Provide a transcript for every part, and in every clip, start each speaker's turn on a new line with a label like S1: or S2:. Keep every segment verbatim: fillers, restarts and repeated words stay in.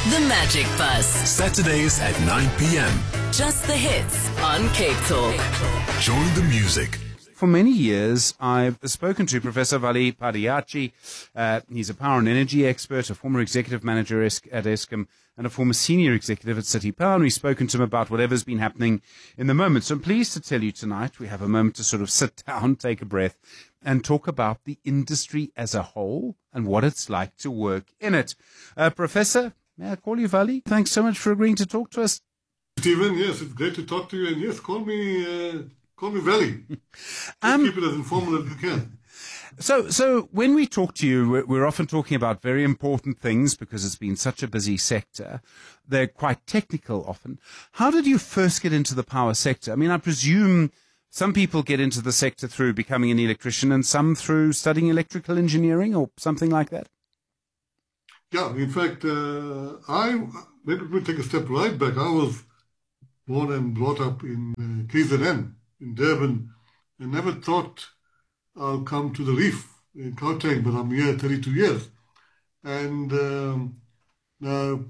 S1: The Magic Bus.
S2: Saturdays at nine p.m.
S1: Just the hits on Cape Talk.
S2: Join the music.
S3: For many years, I've spoken to Professor Vali Padiachi. Uh, he's a power and energy expert, a former executive manager at Eskom, and a former senior executive at City Power. And we've spoken to him about whatever's been happening in the moment. So I'm pleased to tell you tonight we have a moment to sort of sit down, take a breath, and talk about the industry as a whole and what it's like to work in it. Uh, Professor, may I call you Vali? Thanks so much for agreeing to talk to us.
S4: Stephen, yes, it's great to talk to you. And yes, call me... Uh... Call me Valley.
S3: Um,
S4: keep it as informal as you can.
S3: So, so when we talk to you, we're, we're often talking about very important things because it's been such a busy sector. They're quite technical often. How did you first get into the power sector? I mean, I presume some people get into the sector through becoming an electrician and some through studying electrical engineering or something like that.
S4: Yeah, in fact, uh, I, maybe we'll take a step right back. I was born and brought up in uh, K Z N. In Durban, and never thought I'll come to the reef in Gauteng, but I'm here thirty-two years. And um, now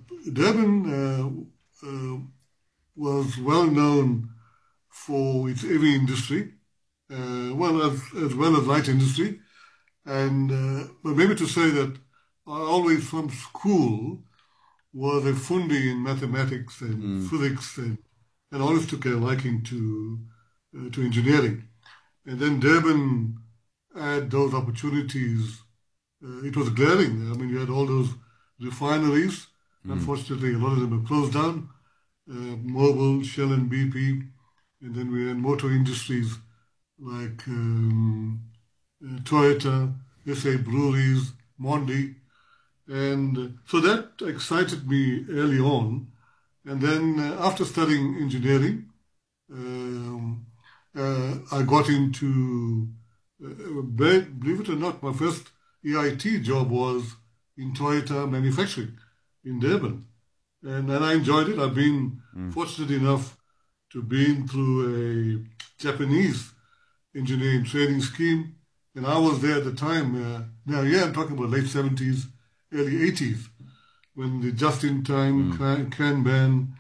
S4: Durban uh, uh, was well known for its heavy industry, uh, well as, as well as light industry. And uh, but maybe to say that I always from school was a fundi in mathematics and mm. physics, and, and always took a liking to Uh, to engineering. And then Durban had those opportunities. Uh, it was glaring. I mean, you had all those refineries. Mm. Unfortunately, a lot of them have closed down. Uh, Mobil, Shell and B P. And then we had motor industries like um, uh, Toyota, S A Breweries, Mondi. And uh, so that excited me early on. And then uh, after studying engineering, um, Uh, I got into, uh, believe it or not, my first E I T job was in Toyota manufacturing in Durban. And, and I enjoyed it. I've been mm. fortunate enough to be through a Japanese engineering training scheme. And I was there at the time. Uh, now, yeah, I'm talking about late seventies, early eighties, when the just-in-time mm. can, Kanban,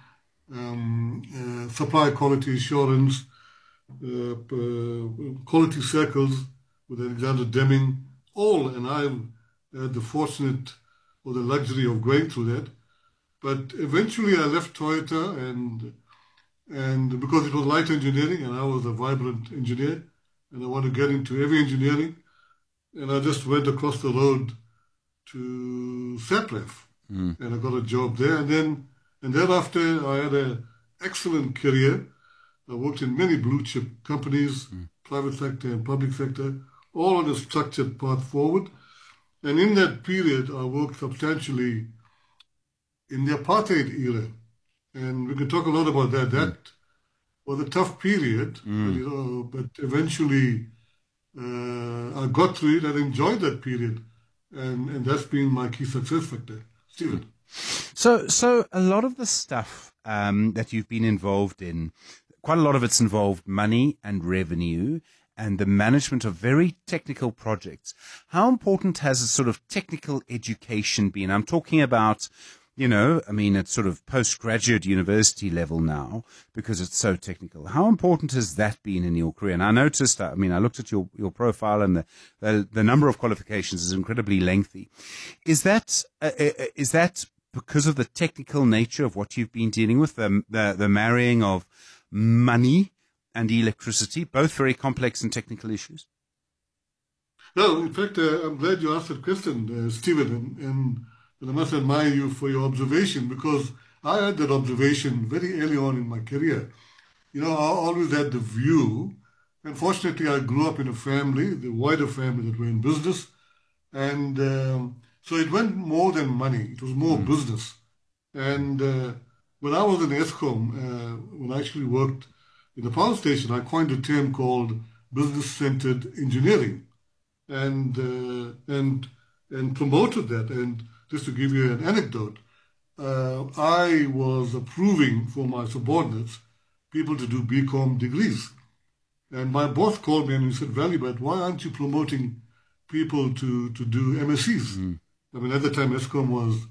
S4: um, uh, supply quality assurance, Uh, uh, quality circles with Alexander Deming, all, and I've had the fortunate or the luxury of going through that. But eventually I left Toyota, and and because it was light engineering and I was a vibrant engineer and I wanted to get into heavy engineering, and I just went across the road to SAPREF mm. and I got a job there. And then and thereafter I had an excellent career. I worked in many blue chip companies, mm. private sector and public sector, all on a structured path forward. And in that period, I worked substantially in the apartheid era. And we can talk a lot about that. That mm. was a tough period, mm. but, you know, but eventually uh, I got through it and enjoyed that period. And, and that's been my key success factor. Stephen.
S3: So, so a lot of the stuff um, that you've been involved in, quite a lot of it's involved money and revenue and the management of very technical projects. How important has a sort of technical education been? I'm talking about, you know, I mean, it's sort of postgraduate university level now because it's so technical. How important has that been in your career? And I noticed, I mean, I looked at your, your profile and the, the, the number of qualifications is incredibly lengthy. Is that, uh, uh, is that because of the technical nature of what you've been dealing with, the, the, the marrying of money and electricity, both very complex and technical issues?
S4: No, in fact, uh, I'm glad you asked that question, uh, Stephen, and, and, and I must admire you for your observation, because I had that observation very early on in my career. You know, I always had the view, and fortunately I grew up in a family, the wider family that were in business, and um, so it went more than money, it was more mm. business. And uh, when I was in Eskom, uh, when I actually worked in the power station, I coined a term called business-centered engineering, and uh, and and promoted that. And just to give you an anecdote, uh, I was approving for my subordinates people to do B Com degrees, and my boss called me and he said, "Valley, but why aren't you promoting people to to do M S Cs?" Mm. I mean, at the time, Eskom was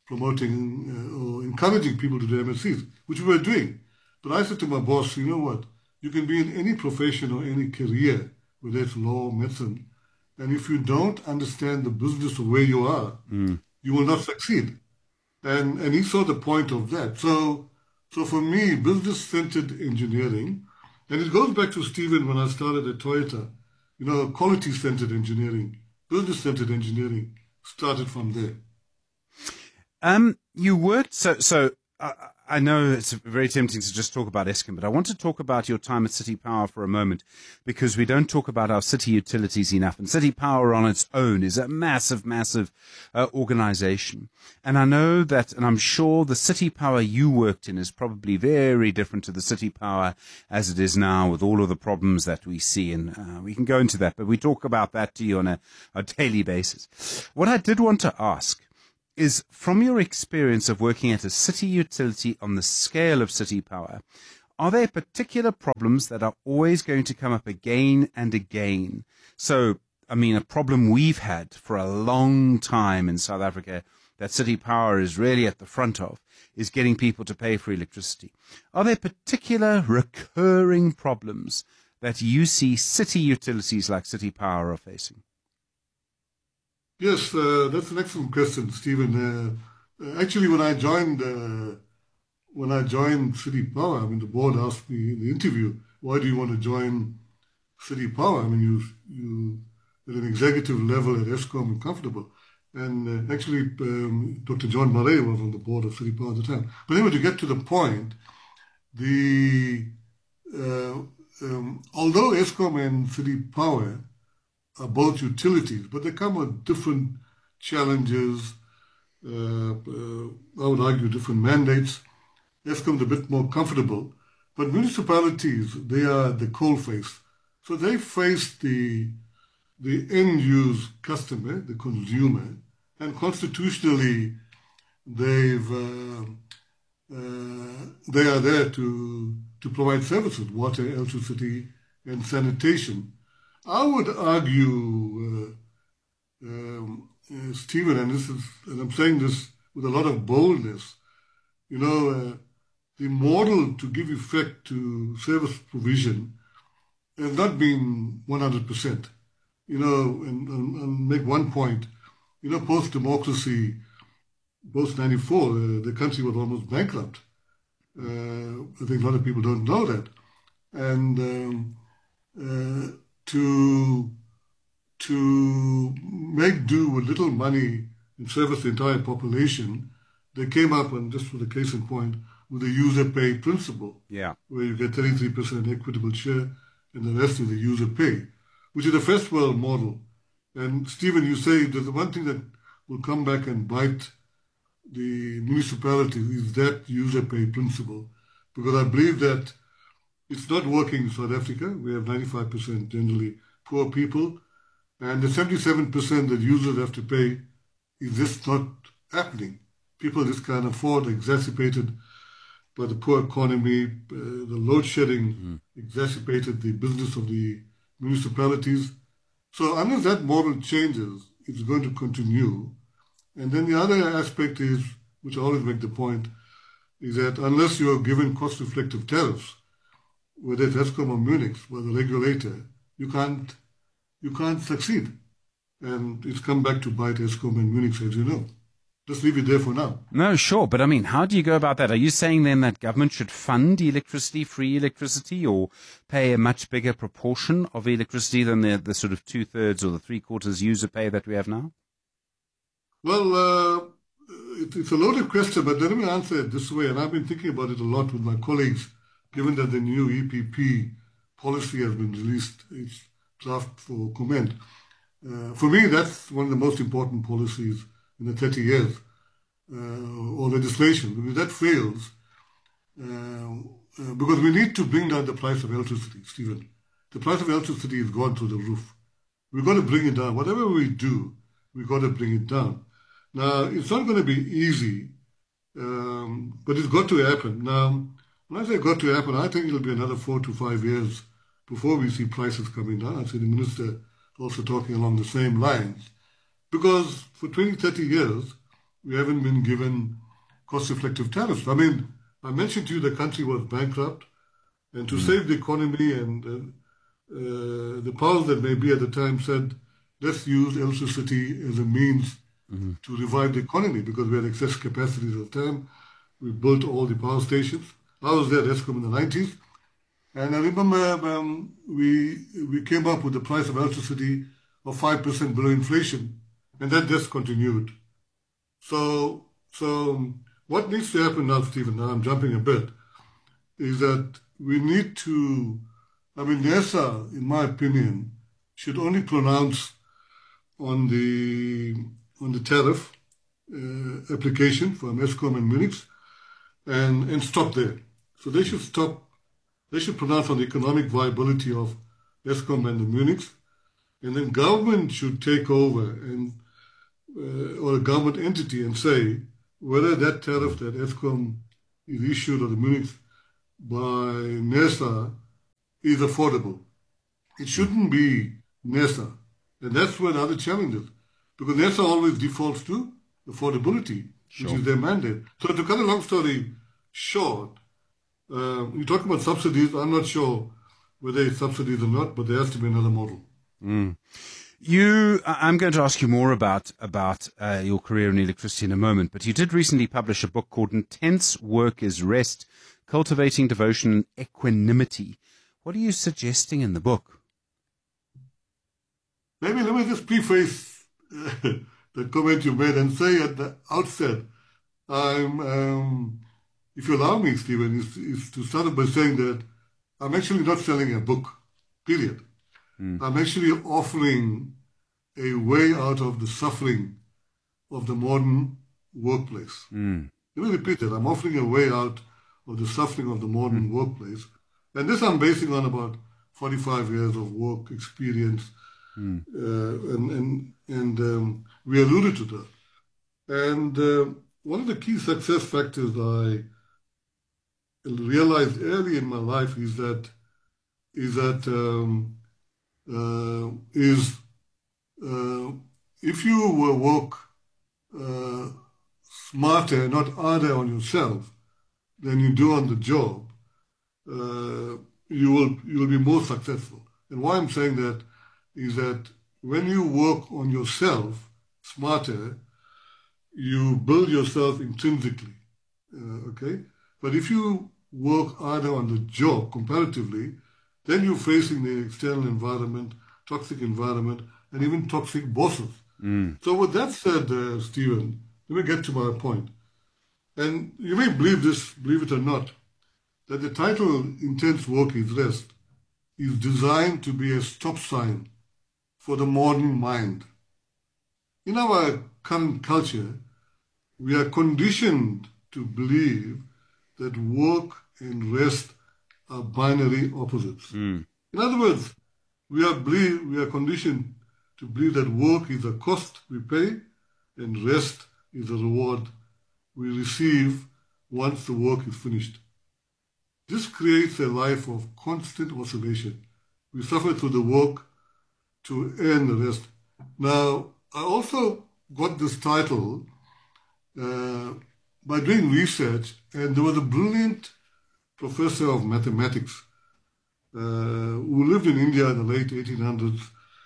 S4: promoting uh, or encouraging people to do M S Cs, which we were doing. But I said to my boss, you know what, you can be in any profession or any career, whether it's law or medicine, and if you don't understand the business of where you are, mm. you will not succeed. And and he saw the point of that. So so for me, business-centered engineering, and it goes back to Stephen when I started at Toyota, you know, quality-centered engineering, business-centered engineering started from there.
S3: Um, you worked, so, so uh, I know it's very tempting to just talk about Eskom, but I want to talk about your time at City Power for a moment, because we don't talk about our city utilities enough. And City Power on its own is a massive, massive uh, organization. And I know that, and I'm sure the City Power you worked in is probably very different to the City Power as it is now, with all of the problems that we see. And uh, we can go into that, but we talk about that to you on a, a daily basis. What I did want to ask is, from your experience of working at a city utility on the scale of City Power, are there particular problems that are always going to come up again and again? So, I mean, a problem we've had for a long time in South Africa that City Power is really at the front of is getting people to pay for electricity. Are there particular recurring problems that you see city utilities like City Power are facing?
S4: Yes, uh, that's an excellent question, Stephen. Uh, actually, when I joined, uh, when I joined City Power, I mean, the board asked me in the interview, "Why do you want to join City Power? I mean, you you at an executive level at Eskom and comfortable." And uh, actually, um, Doctor John Murray was on the board of City Power at the time. But anyway, to get to the point, the uh, um, although Eskom and City Power are both utilities, but they come with different challenges, uh, uh, I would argue different mandates. Eskom's a bit more comfortable, but municipalities, they are the coalface. So they face the, the end-use customer, the consumer, and constitutionally they've, uh, uh, they are there to, to provide services, water, electricity, and sanitation. I would argue, uh, um, uh, Stephen, and this is, and I'm saying this with a lot of boldness, you know, uh, the model to give effect to service provision has not been one hundred percent. You know, and, and, and make one point, you know, post-democracy, post ninety-four, uh, the country was almost bankrupt. Uh, I think a lot of people don't know that. And um, uh, to to make do with little money and service the entire population, they came up, and just for the case in point, with the user pay principle,
S3: yeah,
S4: where you get thirty-three percent equitable share and the rest is the user pay, which is a first world model. And Stephen, you say that the one thing that will come back and bite the municipalities is that user pay principle, because I believe that it's not working in South Africa. We have ninety-five percent generally poor people, and the seventy-seven percent that users have to pay is just not happening. People just can't afford, exacerbated by the poor economy. Uh, the load shedding mm. exacerbated the business of the municipalities. So unless that model changes, it's going to continue. And then the other aspect is, which I always make the point, is that unless you are given cost-reflective tariffs, whether it's Eskom or Munich, by the regulator, you can't, you can't succeed. And it's come back to bite Eskom and Munich, as you know. Just leave it there for now.
S3: No, sure. But I mean, how do you go about that? Are you saying then that government should fund electricity, free electricity, or pay a much bigger proportion of electricity than the, the sort of two-thirds or the three-quarters user pay that we have now?
S4: Well, uh, it, it's a loaded question, but let me answer it this way. And I've been thinking about it a lot with my colleagues, given that the new E P P policy has been released, its draft for comment. Uh, for me, that's one of the most important policies in the thirty years, uh, or legislation. Because that fails, uh, uh, because we need to bring down the price of electricity, Stephen. The price of electricity has gone through the roof. We've got to bring it down. Whatever we do, we've got to bring it down. Now, it's not going to be easy, um, but it's got to happen. Now, when I say got to happen, I think it'll be another four to five years before we see prices coming down. I see the minister also talking along the same lines. Because for twenty, thirty years, we haven't been given cost-effective tariffs. I mean, I mentioned to you the country was bankrupt, and to mm. save the economy, and uh, uh, the powers that may be at the time said, let's use electricity as a means mm-hmm. to revive the economy, because we had excess capacity at the time. We built all the power stations. I was there at Eskom in the nineties. And I remember um, we we came up with the price of electricity of five percent below inflation, and that just continued. So, so what needs to happen now, Stephen, now I'm jumping a bit, is that we need to, I mean, NERSA, in my opinion, should only pronounce on the on the tariff uh, application from Eskom and Munich, and, and stop there. So they should stop, they should pronounce on the economic viability of Eskom and the Munich, and then government should take over, and uh, or a government entity, and say whether that tariff that Eskom is issued or the Munich by NERSA is affordable. It shouldn't be NERSA. And that's where the other challenge is. Because NERSA always defaults to affordability, sure. which is their mandate. So to cut a long story short, uh, you talk about subsidies. I'm not sure whether it's subsidies or not, but there has to be another model.
S3: Mm. You, I'm going to ask you more about about uh, your career in electricity in a moment, but you did recently publish a book called Intense Work is Rest, Cultivating Devotion and Equanimity. What are you suggesting in the book?
S4: Maybe let me just preface uh, the comment you made and say at the outset, I'm, um, if you allow me, Stephen, is, is to start by saying that I'm actually not selling a book, period. Mm. I'm actually offering a way out of the suffering of the modern workplace. Mm. Let me repeat that. I'm offering a way out of the suffering of the modern mm. workplace. And this I'm basing on about forty-five years of work experience. Mm. Uh, and and, and um, we alluded to that. And uh, one of the key success factors I realized early in my life is that is that um, uh, is uh, if you work uh, smarter, not harder on yourself than you do on the job, uh, you will you will be more successful. And why I'm saying that is that when you work on yourself smarter, you build yourself intrinsically, uh, okay? But if you work harder on the job comparatively, then you're facing the external environment, toxic environment, and even toxic bosses. Mm. So with that said, uh, Stephen, let me get to my point. And you may believe this, believe it or not, that the title Intense Work is Rest is designed to be a stop sign for the modern mind. In our current culture, we are conditioned to believe that work and rest are binary opposites. Mm. In other words, we are believe, we are conditioned to believe that work is a cost we pay and rest is a reward we receive once the work is finished. This creates a life of constant oscillation. We suffer through the work to earn the rest. Now, I also got this title uh, by doing research, and there was a brilliant professor of mathematics uh, who lived in India in the late eighteen hundreds,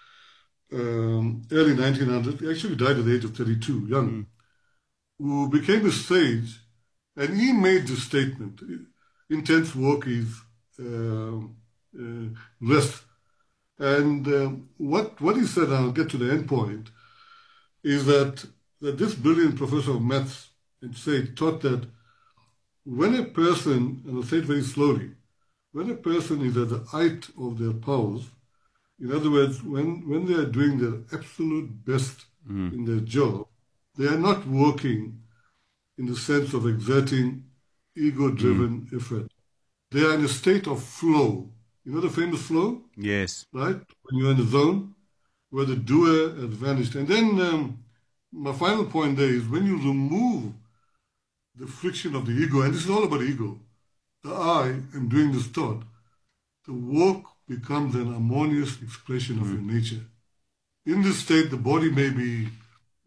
S4: um, early nineteen hundreds. He actually died at the age of thirty-two, young, mm. who became a sage, and he made this statement: intense work is uh, uh, rest. And uh, what what he said, and I'll get to the end point, is that, that this brilliant professor of maths and sage taught that when a person, and I'll say it very slowly, when a person is at the height of their powers, in other words, when, when they are doing their absolute best mm. in their job, they are not working in the sense of exerting ego-driven mm. effort. They are in a state of flow. You know the famous flow?
S3: Yes.
S4: Right? When you're in the zone where the doer has vanished. And then um, my final point there is when you remove the friction of the ego, and this is all about ego, the I am doing this thought, the work becomes an harmonious expression of mm. your nature. In this state, the body may be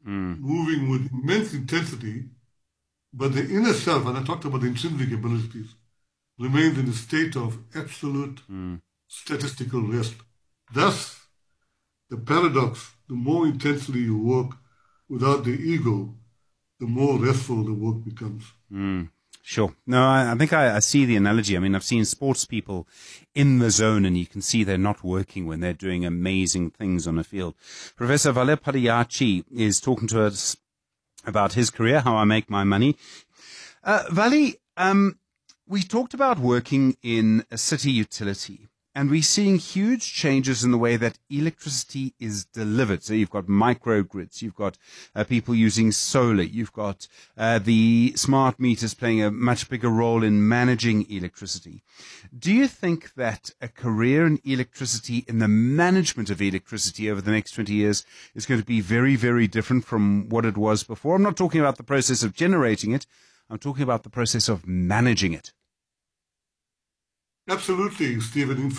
S3: mm.
S4: moving with immense intensity, but the inner self, and I talked about the intrinsic abilities, remains in a state of absolute
S3: Mm.
S4: statistical rest. Thus, the paradox, the more intensely you work without the ego, the more restful the work becomes.
S3: Mm. Sure. No, I, I think I, I see the analogy. I mean, I've seen sports people in the zone, and you can see they're not working when they're doing amazing things on a field. Professor Vale Padiachi is talking to us about his career, how I make my money. Uh, Vale, um, we talked about working in a city utility, and we're seeing huge changes in the way that electricity is delivered. So you've got microgrids, you've got uh, people using solar, you've got uh, the smart meters playing a much bigger role in managing electricity. Do you think that a career in electricity, in the management of electricity over the next twenty years, is going to be very, very different from what it was before? I'm not talking about the process of generating it. I'm talking about the process of managing it.
S4: Absolutely, Stephen. In